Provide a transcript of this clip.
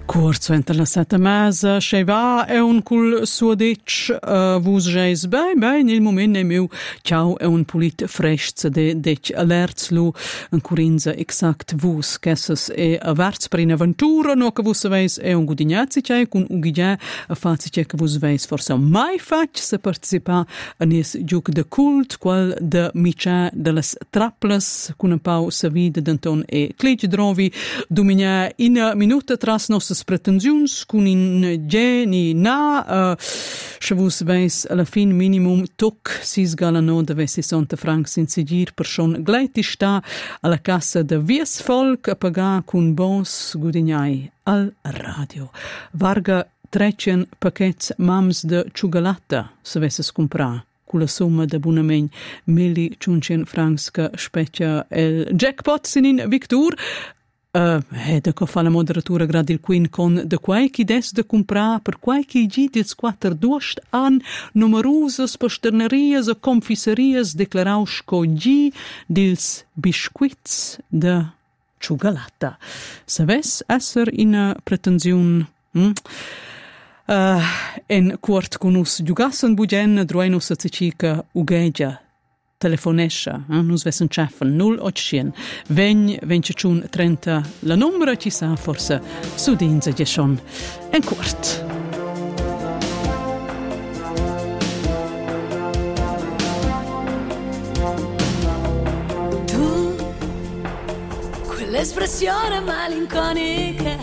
Corso entre la sette mesa, che va è un cul suo dic, vus geis bei, nel moment ne meu, ciao è un polit fresh de dic alerts lu, un curinza exact vus, kesses e averts per in avventura, no che vus veis è un gudignazzi c'è, con un guidè, a fazi c'è che vus veis forse mai fac, se participa a nis giuc de cult, qual de micia de las traples, con un pau sa vida d'Anton e clig drovi, dominia in minuta tras nostre pretensiuns con in geni na se vus veis alla fin minimum toc sis galano de 60 francs in sigir per schon gleiti sta alla cassa de vies folk a pagar con bons gudignai al radio. Varga 300 paquets mams de ciugalata se vesses comprar con la somma de bunament 1.500 francs che specchia el jackpot sinin Victor. Da fa la moderatura grad il quin con de quai chi des de comprar per quai chi gi dils 4 duost an numerosas posternerias o confisserias declaraus co gi dils biscuits de ciugalata. Saves esser in pretensiun en quart con us giugassen bugen droinus a cica ugegia telefonescia, nus vessen ceffen 0800 20 25 30 la numera ci sa forse su dinza di schon en quart. Tu, quell'espressione malinconica